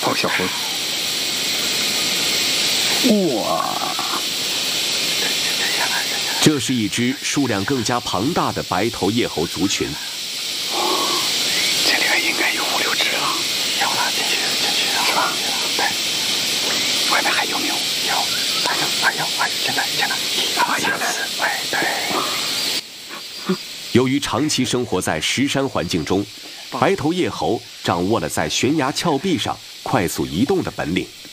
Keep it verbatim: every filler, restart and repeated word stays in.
哦，小猴。哇！ 这是一支数量更加庞大的白头叶猴族群。 这里面应该有五六只了。有了，进去，进去，是吧？对。外面还有没有？有，还有，还有，还有，现在，现在，一二三四，哎，对。 由于长期生活在石山环境中，白头叶猴掌握了在悬崖峭壁上快速移动的本领。